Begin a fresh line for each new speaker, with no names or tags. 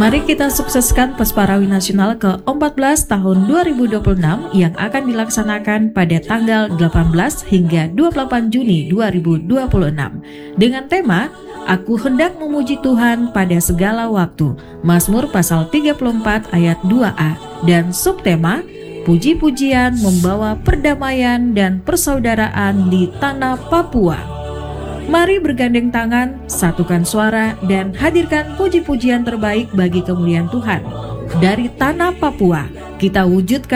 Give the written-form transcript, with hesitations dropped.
Mari kita sukseskan Pesparawi Nasional ke-14 tahun 2026 yang akan dilaksanakan pada tanggal 18 hingga 28 Juni 2026 dengan tema Aku hendak memuji Tuhan pada segala waktu, Mazmur pasal 34 ayat 2a, dan subtema Puji-pujian membawa perdamaian dan persaudaraan di tanah Papua. Mari bergandeng tangan, satukan suara, dan hadirkan puji-pujian terbaik bagi kemuliaan Tuhan. Dari tanah Papua, kita wujudkan